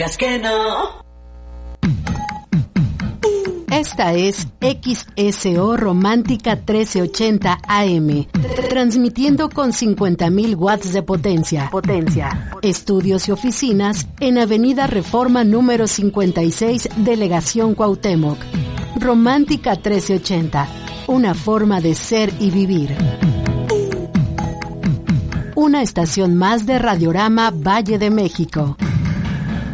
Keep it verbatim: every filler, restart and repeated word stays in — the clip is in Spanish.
digas que no. Esta es X S O Romántica trece ochenta A M, transmitiendo con cincuenta mil watts de potencia. Potencia. Estudios y oficinas en Avenida Reforma número cincuenta y seis, Delegación Cuauhtémoc. Romántica trece ochenta, una forma de ser y vivir. Una estación más de Radiorama Valle de México.